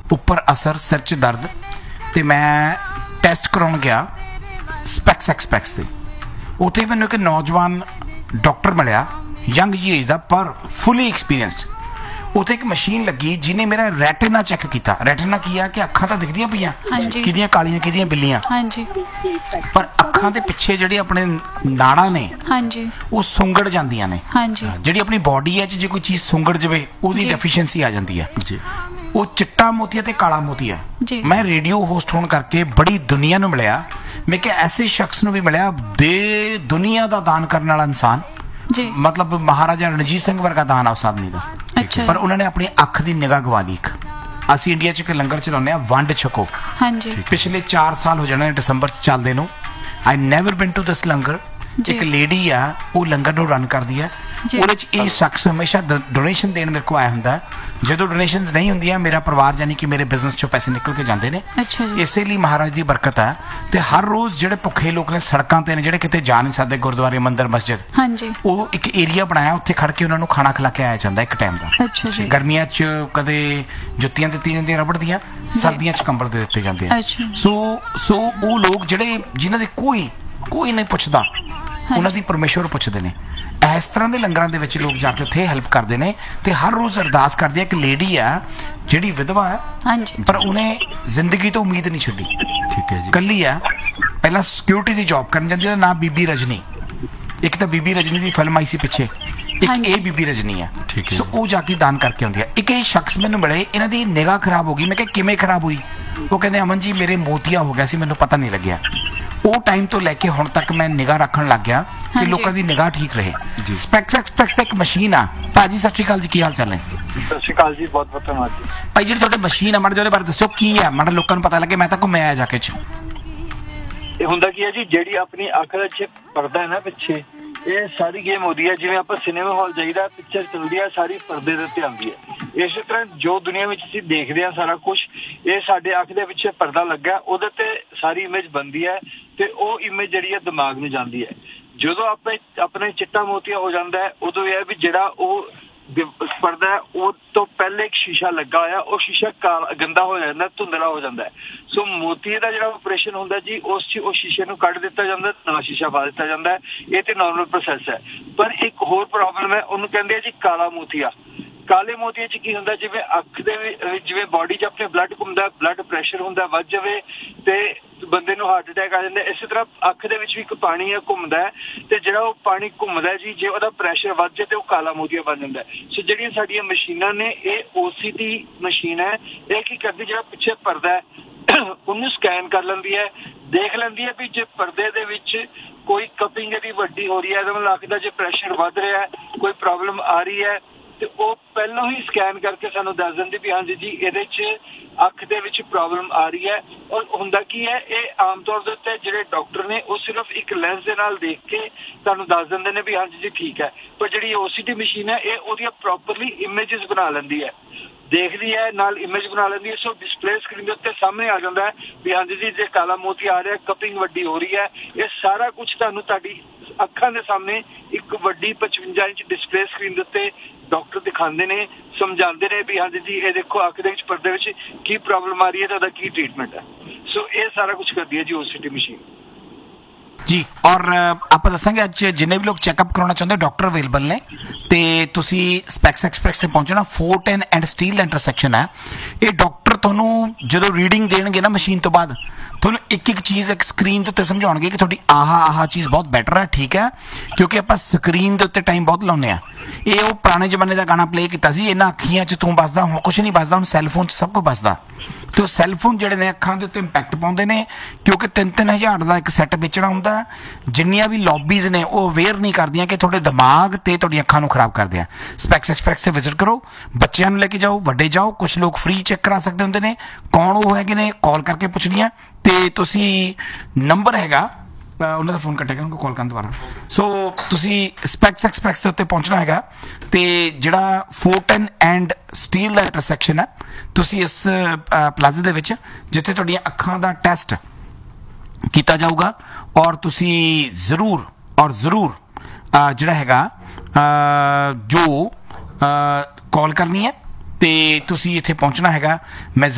ਉੱਪਰ ਅਸਰ, ਸਿਰ 'ਚ ਦਰਦ, ਤੇ ਮੈਂ ਟੈਸਟ ਕਰਾਉਣ ਗਿਆ ਸਪੈਕਸ ਐਕਸਪੈਕਸ ਤੇ। ਉੱਥੇ ਮੈਨੂੰ ਇੱਕ ਨੌਜਵਾਨ ਡਾਕਟਰ ਮਿਲਿਆ, ਯੰਗ ਜੀ ਏਜ ਦਾ, ਪਰ ਫੁੱਲੀ ਐਕਸਪੀਰੀਅੰਸਡ। ਉੱਥੇ ਇੱਕ ਮਸ਼ੀਨ ਲੱਗੀ ਜਿਹਨੇ ਮੇਰਾ ਰੈਟਿਨਾ ਚੈੱਕ ਕੀਤਾ। ਰੈਟਿਨਾ ਕੀ ਆ ਕਿ ਅੱਖਾਂ ਤਾਂ ਦਿਖਦੀਆਂ ਪਈਆਂ, ਕਿਹਦੀਆਂ ਕਾਲੀਆਂ ਕਿਹਦੀਆਂ ਬਿੱਲੀਆਂ, ਪਰ ਅੱਖਾਂ ਦੇ ਪਿੱਛੇ ਜਿਹੜੇ ਆਪਣੇ ਨਾੜਾਂ ਨੇ ਉਹ ਸੁੰਗੜ ਜਾਂਦੀਆਂ ਨੇ। ਜਿਹੜੀ ਆਪਣੀ ਬਾਡੀ ਹੈ ਜੇ ਕੋਈ ਚੀਜ਼ ਸੁੰਗੜ ਜਾਵੇ ਉਹਦੀ ਡੈਫੀਸ਼ੀਐਂਸੀ ਆ ਜਾਂਦੀ ਹੈ। ਉਹ ਚਿੱਟਾ ਮੋਤੀਆ ਤੇ ਕਾਲਾ ਮੋਤੀਆ। ਮੈਂ ਰੇਡੀਓ ਹੋਸਟ ਹੋਣ ਕਰਕੇ ਬੜੀ ਦੁਨੀਆ ਨੂੰ ਮਿਲਿਆ। ਮੈਂ ਕਿਹਾ ਐਸੇ ਸ਼ਖਸ ਨੂੰ ਵੀ ਮਿਲਿਆ ਦੇ ਦੁਨੀਆ ਦਾ ਦਾਨ ਕਰਨ ਵਾਲਾ ਇਨਸਾਨ, ਮਤਲਬ ਮਹਾਰਾਜਾ ਰਣਜੀਤ ਸਿੰਘ ਵਰਗਾ ਦਾਨ ਆ ਉਸ ਆਦਮੀ ਦਾ। ਪਰ ਉਹਨਾਂ ਨੇ ਆਪਣੀ ਅੱਖ ਦੀ ਨਿਗਾਹ ਗਵਾ ਲਈ। ਅਸੀਂ ਇੰਡੀਆ 'ਚ ਇੱਕ ਲੰਗਰ ਚਲਾਉਂਦੇ ਹਾਂ, ਵੰਡ ਛਕੋ। ਪਿਛਲੇ 4 ਸਾਲ ਹੋ ਜਾਣੇ ਦਸੰਬਰ 'ਚ ਚੱਲਦੇ ਨੂੰ। ਆਈ ਨੈਵਰ ਬਿਨ ਟੂ ਦਿਸ ਲੰਗਰ। ਇੱਕ ਲੇਡੀ ਆ, ਉਹ ਲੰਗਰ ਨੂੰ ਰਨ ਕਰਦੀ ਹੈ। ਉਹਦੇ 'ਚ ਇਹ ਸ਼ਖਸ ਹਮੇਸ਼ਾ ਡੋਨੇਸ਼ਨ ਦੇਣ ਮੇਰੇ ਕੋਲ ਆਇਆ ਹੁੰਦਾ। ਜਦੋਂ ਡੋਨੇਸ਼ਨਸ ਨਹੀਂ ਹੁੰਦੀਆਂ, ਮੇਰਾ ਪਰਿਵਾਰ ਯਾਨੀ ਕਿ ਮੇਰੇ ਬਿਜ਼ਨਸ 'ਚੋਂ ਪੈਸੇ ਨਿਕਲ ਕੇ ਜਾਂਦੇ ਨੇ। ਇਸੇ ਲਈ ਮਹਾਰਾਜ ਦੀ ਬਰਕਤ ਹੈ। ਤੇ ਹਰ ਰੋਜ਼ ਜਿਹੜੇ ਭੁੱਖੇ ਲੋਕ ਨੇ ਸੜਕਾਂ ਤੇ ਨੇ, ਜਿਹੜੇ ਕਿਤੇ ਜਾ ਨਹੀਂ ਸਕਦੇ, ਗੁਰਦੁਆਰੇ, ਮੰਦਿਰ, ਮਸਜਿਦ, ਉਹ ਇੱਕ ਏਰੀਆ ਬਣਾਇਆ, ਉੱਥੇ ਖੜ ਕੇ ਉਹਨਾਂ ਨੂੰ ਖਾਣਾ ਖਿਲਾ ਕੇ ਆਇਆ ਜਾਂਦਾ ਇੱਕ ਟਾਈਮ ਦਾ। ਗਰਮੀਆਂ 'ਚ ਕਦੇ ਜੁੱਤੀਆਂ ਦਿੱਤੀਆਂ ਜਾਂਦੀਆਂ ਰਬੜ ਦੀਆਂ, ਸਰਦੀਆਂ 'ਚ ਕੰਬਲ ਦੇ ਦਿੱਤੇ ਜਾਂਦੇ ਆ। ਸੋ ਉਹ ਲੋਕ ਜਿਹੜੇ ਜਿਨ੍ਹਾਂ ਦੇ ਕੋਈ ਨਹੀਂ ਪੁੱਛਦਾ, ਉਹਨਾਂ ਦੀ ਪਰਮੇਸ਼ਵਰ ਪੁੱਛਦੇ ਨੇ। ਇਸ ਤਰ੍ਹਾਂ ਦੇ ਲੰਗਰਾਂ ਦੇ ਵਿੱਚ ਲੋਕ ਜਾ ਕੇ ਉੱਥੇ ਹੈਲਪ ਕਰਦੇ ਨੇ ਤੇ ਹਰ ਰੋਜ਼ ਅਰਦਾਸ ਕਰਦੇ ਆ। ਇੱਕ ਲੇਡੀ ਆ ਜਿਹੜੀ ਵਿਧਵਾ ਹੈ, ਪਰ ਉਹਨੇ ਜ਼ਿੰਦਗੀ ਤੋਂ ਉਮੀਦ ਨਹੀਂ ਛੱਡੀ। ਠੀਕ ਹੈ ਜੀ। ਕੱਲੀ ਆ, ਪਹਿਲਾਂ ਸਿਕਿਉਰਿਟੀ ਦੀ ਜੌਬ ਕਰਨ ਜਾਂਦੀ। ਉਹਦਾ ਨਾਮ ਬੀਬੀ ਰਜਨੀ। ਇੱਕ ਤਾਂ ਬੀਬੀ ਰਜਨੀ ਦੀ ਫਿਲਮ ਆਈ ਸੀ ਪਿੱਛੇ, ਇੱਕ ਇਹ ਬੀਬੀ ਰਜਨੀ ਆ। ਸੋ ਉਹ ਜਾ ਕੇ ਦਾਨ ਕਰਕੇ ਆਉਂਦੀ ਆ। ਇੱਕ ਇਹ ਸ਼ਖਸ ਮੈਨੂੰ ਮਿਲੇ, ਇਹਨਾਂ ਦੀ ਨਿਗਾਹ ਖਰਾਬ ਹੋ ਗਈ। ਮੈਂ ਕਿਹਾ ਕਿਵੇਂ ਖਰਾਬ ਹੋਈ? ਉਹ ਕਹਿੰਦੇ ਅਮਨ ਜੀ ਮੇਰੇ ਮੋਤੀਆ ਹੋ ਗਿਆ ਸੀ, ਮੈਨੂੰ ਪਤਾ ਨਹੀਂ ਲੱਗਿਆ। ਉਹ ਟਾਈਮ ਤੋਂ ਲੈ ਕੇ ਹੁਣ ਤੱਕ ਮੈਂ ਨਿਗਾਹ ਰੱਖਣ ਲੱਗ ਗਿਆ ਕਿ ਲੋਕਾਂ ਦੀ ਨਿਗਾਹ ਠੀਕ ਰਹੇ। ਸਪੈਕਸ ਐਕਸਪੈਕਸ ਤੇ ਇੱਕ ਮਸ਼ੀਨ ਆ। ਭਾਜੀ ਸਤਿ ਸ਼੍ਰੀ ਅਕਾਲ ਜੀ, ਕੀ ਹਾਲ ਚਾਲ ਹੈ? ਸਤਿ ਸ਼੍ਰੀ ਅਕਾਲ ਜੀ, ਬਹੁਤ ਬਹੁਤ ਧੰਨਵਾਦ ਜੀ। ਭਾਈ ਜਿਹੜੀ ਤੁਹਾਡੀ ਮਸ਼ੀਨ ਆ, ਮਾੜਾ ਉਹਦੇ ਬਾਰੇ ਦੱਸਿਓ ਕੀ ਆ, ਮਾੜਾ ਲੋਕਾਂ ਨੂੰ ਪਤਾ ਲੱਗੇ। ਮੈਂ ਤਾਂ ਘੁੰਮਿਆ ਆਇਆ ਜਾ ਕੇ ਚ। ਇਹ ਹੁੰਦਾ ਕੀ ਹੈ ਜੀ, ਜਿਹੜੀ ਆਪਣੀ ਅੱਖ ਦਾ ਚ ਪਰਦਾ ਹੈ ਨਾ ਪਿੱਛੇ, ਇਹ ਸਾਰੀ ਗੇਮ ਹੁੰਦੀ ਹੈ। ਜਿਵੇਂ ਆਪਾਂ ਸਿਨੇਮਾ ਹਾਲ ਜਾਈਦਾ, ਪਿਕਚਰ ਚੱਲਦੀ ਹੈ, ਸਾਰੀ ਪਰਦੇ ਦੇ ਉੱਤੇ ਆਉਂਦੀ ਹੈ। ਇਸੇ ਤਰ੍ਹਾਂ ਜੋ ਦੁਨੀਆ ਵਿੱਚ ਅਸੀਂ ਦੇਖਦੇ ਹਾਂ ਸਾਰਾ ਕੁਝ, ਇਹ ਸਾਡੇ ਅੱਖ ਦੇ ਪਿੱਛੇ ਪਰਦਾ ਲੱਗਾ, ਉਹਦੇ ਤੇ ਸਾਰੀ ਇਮੇਜ ਬਣਦੀ ਹੈ ਤੇ ਉਹ ਇਮੇਜ ਜਿਹੜੀ ਹੈ ਦਿਮਾਗ ਨੂੰ ਜਾਂਦੀ ਹੈ। ਜਦੋਂ ਆਪਣੇ ਚਿੱਟਾ ਮੋਤੀਆ ਹੋ ਜਾਂਦਾ ਹੈ, ਉਦੋਂ ਇਹ ਵੀ ਜਿਹੜਾ ਉਹ ਪਰਦਾ ਉਹ ਤੋਂ ਪਹਿਲੇ ਇੱਕ ਸ਼ੀਸ਼ਾ ਲੱਗਾ ਹੋਇਆ, ਉਹ ਸ਼ੀਸ਼ਾ ਗੰਦਾ ਹੋ ਜਾਂਦਾ, ਧੁੰਦਲਾ ਹੋ ਜਾਂਦਾ ਹੈ। ਸੋ ਮੋਤੀਏ ਦਾ ਜਿਹੜਾ ਆਪਰੇਸ਼ਨ ਹੁੰਦਾ ਜੀ, ਉਸ 'ਚ ਉਹ ਸ਼ੀਸ਼ੇ ਨੂੰ ਕੱਢ ਦਿੱਤਾ ਜਾਂਦਾ, ਨਵਾਂ ਸ਼ੀਸ਼ਾ ਪਾ ਦਿੱਤਾ ਜਾਂਦਾ ਹੈ। ਇਹ ਤੇ ਨਾਰਮਲ ਪ੍ਰੋਸੈਸ ਹੈ। ਪਰ ਇੱਕ ਹੋਰ ਪ੍ਰੋਬਲਮ ਹੈ, ਉਹਨੂੰ ਕਹਿੰਦੇ ਆ ਜੀ ਕਾਲਾ ਮੋਤੀਆ। ਕਾਲੇ ਮੋਤੀਏ 'ਚ ਕੀ ਹੁੰਦਾ, ਜਿਵੇਂ ਅੱਖ ਦੇ ਵਿੱਚ, ਜਿਵੇਂ ਬਾਡੀ 'ਚ ਆਪਣੇ ਬਲੱਡ ਘੁੰਮਦਾ, ਬਲੱਡ ਪ੍ਰੈਸ਼ਰ ਹੁੰਦਾ, ਵੱਧ ਜਾਵੇ ਤੇ ਬੰਦੇ ਨੂੰ ਹਾਰਟ ਅਟੈਕ ਆ ਜਾਂਦਾ। ਇਸੇ ਤਰ੍ਹਾਂ ਅੱਖ ਦੇ ਵਿੱਚ ਵੀ ਇੱਕ ਪਾਣੀ ਹੈ, ਘੁੰਮਦਾ ਹੈ, ਤੇ ਜਿਹੜਾ ਉਹ ਪਾਣੀ ਘੁੰਮਦਾ ਜੀ, ਜੇ ਉਹਦਾ ਪ੍ਰੈਸ਼ਰ ਵੱਧ ਜਾਏ ਤੇ ਉਹ ਕਾਲਾ ਮੋਤੀਆ ਬਣ ਜਾਂਦਾ। ਸੋ ਜਿਹੜੀਆਂ ਸਾਡੀਆਂ ਮਸ਼ੀਨਾਂ ਨੇ, ਇਹ OCT ਮਸ਼ੀਨ ਹੈ। ਇਹ ਕੀ ਕਰਦੀ, ਜਿਹੜਾ ਪਿੱਛੇ ਪਰਦਾ ਹੈ ਉਹਨੂੰ ਸਕੈਨ ਕਰ ਲੈਂਦੀ ਹੈ, ਦੇਖ ਲੈਂਦੀ ਹੈ ਵੀ ਜੇ ਪਰਦੇ ਦੇ ਵਿੱਚ ਕੋਈ ਕਪਿੰਗ ਇਹਦੀ ਵੱਡੀ ਹੋ ਰਹੀ ਹੈ, ਇਹਦਾ ਮਤਲਬ ਅੱਖ ਦਾ ਜੇ ਪ੍ਰੈਸ਼ਰ ਵੱਧ ਰਿਹਾ ਹੈ, ਕੋਈ ਪ੍ਰੋਬਲਮ ਆ ਰਹੀ ਹੈ, ਤੇ ਉਹ ਪਹਿਲਾਂ ਹੀ ਸਕੈਨ ਕਰਕੇ ਸਾਨੂੰ ਦੱਸ ਦਿੰਦੀ ਵੀ ਹਾਂਜੀ ਜੀ ਇਹਦੇ 'ਚ ਅੱਖ ਦੇ ਵਿੱਚ ਪ੍ਰੋਬਲਮ ਆ ਰਹੀ ਹੈ। ਔਰ ਹੁੰਦਾ ਕੀ ਹੈ, ਇਹ ਆਮ ਤੌਰ ਦੇ ਉੱਤੇ ਜਿਹੜੇ ਡਾਕਟਰ ਨੇ ਉਹ ਸਿਰਫ ਇੱਕ ਲੈਂਸ ਦੇ ਨਾਲ ਦੇਖ ਕੇ ਤੁਹਾਨੂੰ ਦੱਸ ਦਿੰਦੇ ਨੇ ਵੀ ਹਾਂਜੀ ਜੀ ਠੀਕ ਹੈ। ਪਰ ਜਿਹੜੀ OCT ਮਸ਼ੀਨ ਹੈ, ਇਹ ਉਹਦੀਆਂ ਪ੍ਰੋਪਰਲੀ ਇਮੇਜਸ ਬਣਾ ਲੈਂਦੀ ਹੈ, ਦੇਖਦੀ ਹੈ, ਨਾਲ ਇਮੇਜ ਬਣਾ ਲੈਂਦੀ ਹੈ। ਸੋ ਡਿਸਪਲੇ ਸਕਰੀਨ ਦੇ ਉੱਤੇ ਸਾਹਮਣੇ ਆ ਜਾਂਦਾ ਹੈ ਵੀ ਹਾਂਜੀ ਜੀ ਜੇ ਕਾਲਾ ਮੋਤੀ ਆ ਰਿਹਾ, ਕਪਿੰਗ ਵੱਡੀ ਹੋ ਰਹੀ ਹੈ। ਇਹ ਸਾਰਾ ਕੁਝ ਤੁਹਾਨੂੰ ਤੁਹਾਡੀ ਅੱਖਾਂ ਦੇ ਸਾਹਮਣੇ ਇੱਕ ਵੱਡੀ 55 ਇੰਚ ਡਿਸਪਲੇ ਸਕਰੀਨ ਦੇ ਉੱਤੇ ਡਾਕਟਰ ਦਿਖਾਉਂਦੇ ਨੇ, ਸਮਝਾਉਂਦੇ ਨੇ ਵੀ ਹਾਂਜੀ ਜੀ ਇਹ ਦੇਖੋ ਅੱਖ ਦੇ ਵਿੱਚ ਪਰਦੇ ਵਿੱਚ ਕੀ ਪ੍ਰੋਬਲਮ ਆ ਰਹੀ ਹੈ ਤੇ ਉਹਦਾ ਕੀ ਟ੍ਰੀਟਮੈਂਟ ਹੈ। ਸੋ ਇਹ ਸਾਰਾ ਕੁਝ ਕਰਦੀ ਹੈ ਜੀ OCT ਮਸ਼ੀਨ ਜੀ। ਔਰ ਆਪਾਂ ਦੱਸਾਂਗੇ ਅੱਜ ਜਿੰਨੇ ਵੀ ਲੋਕ ਚੈੱਕਅਪ ਕਰਾਉਣਾ ਚਾਹੁੰਦੇ ਡਾਕਟਰ ਅਵੇਲੇਬਲ ਨੇ, ਤੇ ਤੁਸੀਂ ਸਪੈਕਸ ਐਕਸਪ੍ਰੈਸ ਤੇ ਪਹੁੰਚਣਾ। 410 ਐਂਡ ਸਟੀਲ ਇੰਟਰਸੈਕਸ਼ਨ ਹੈ। ਇਹ ਡਾਕਟਰ ਤੁਹਾਨੂੰ ਜਦੋਂ ਰੀਡਿੰਗ ਦੇਣਗੇ ਨਾ ਮਸ਼ੀਨ ਤੋਂ ਬਾਅਦ, ਤੁਹਾਨੂੰ ਇੱਕ ਇੱਕ ਚੀਜ਼ ਇੱਕ ਸਕਰੀਨ ਦੇ ਉੱਤੇ ਸਮਝਾਉਣਗੇ ਕਿ ਤੁਹਾਡੀ ਆਹ ਚੀਜ਼ ਬਹੁਤ ਬੈਟਰ ਹੈ, ਠੀਕ ਹੈ, ਕਿਉਂਕਿ ਆਪਾਂ ਸਕਰੀਨ ਦੇ ਉੱਤੇ ਟਾਈਮ ਬਹੁਤ ਲਾਉਂਦੇ ਆ। ਇਹ ਉਹ ਪੁਰਾਣੇ ਜ਼ਮਾਨੇ ਦਾ ਗਾਣਾ ਪਲੇ ਕੀਤਾ ਸੀ, ਇਹਨਾਂ ਅੱਖੀਆਂ 'ਚ ਤੂੰ ਵੱਸਦਾ, ਹੁਣ ਕੁਛ ਨਹੀਂ ਵੱਸਦਾ, ਹੁਣ ਸੈੱਲਫੋਨ 'ਚ ਸਭ ਕੁਝ ਵੱਸਦਾ। ਤੇ ਉਹ ਸੈੱਲਫੋਨ ਜਿਹੜੇ ਨੇ ਅੱਖਾਂ ਦੇ ਉੱਤੇ ਇੰਪੈਕਟ ਪਾਉਂਦੇ ਨੇ, ਕਿਉਂਕਿ 3-3 ਹਜ਼ਾਰ ਦਾ ਇੱਕ ਸੈੱਟ ਵੇਚਣਾ ਹੁੰਦਾ। ਜਿੰਨੀਆਂ ਵੀ ਲੌਬੀਜ਼ ਨੇ ਉਹ ਅਵੇਅਰ ਨਹੀਂ ਕਰਦੀਆਂ ਕਿ ਤੁਹਾਡੇ ਦਿਮਾਗ ਤੇ ਤੁਹਾਡੀਆਂ ਅੱਖਾਂ ਨੂੰ ਖਰਾਬ ਕਰਦੇ ਆ। ਸਪੈਕਸ ਐਕਸਪੈਕਸ ਤੇ ਵਿਜ਼ਿਟ ਕਰੋ, ਬੱਚਿਆਂ ਨੂੰ ਲੈ ਕੇ ਜਾਓ, ਵੱਡੇ ਜਾਓ, ਕੁਛ ਲੋਕ ਫ੍ਰੀ ਚੈੱਕ ਕਰਾ ਸਕਦੇ ਹੁੰਦੇ ਨੇ। ਕੌਣ ਉਹ ਹੈਗੇ ਨੇ, ਕਾਲ ਕਰਕੇ ਪੁੱਛਣੀ ਆ। ਤੇ ਤੁਸੀਂ ਨੰਬਰ ਹੈਗਾ ਉਹਨਾਂ ਦਾ, ਫੋਨ ਕੱਟੇਗਾ, ਉਹਨਾਂ ਨੂੰ ਕਾਲ ਕਰਨ ਦੁਬਾਰਾ। ਸੋ ਤੁਸੀਂ ਸਪੈਕਸ ਐਕਸਪ੍ਰੈਸ ਦੇ ਉੱਤੇ ਪਹੁੰਚਣਾ ਹੈਗਾ, ਤੇ ਜਿਹੜਾ 410 ਐਂਡ ਸਟੀਲ ਦਾ ਇੰਟਰਸੈਕਸ਼ਨ ਹੈ, ਤੁਸੀਂ ਇਸ ਪਲਾਜ਼ੇ ਦੇ ਵਿੱਚ ਜਿੱਥੇ ਤੁਹਾਡੀਆਂ ਅੱਖਾਂ ਦਾ ਟੈਸਟ ਕੀਤਾ ਜਾਊਗਾ। ਔਰ ਤੁਸੀਂ ਜ਼ਰੂਰ ਜਿਹੜਾ ਹੈਗਾ ਜੋ ਕਾਲ ਕਰਨੀ ਹੈ, ਤੇ ਤੁਸੀਂ ਇੱਥੇ ਪਹੁੰਚਣਾ ਹੈਗਾ। ਮੈਂ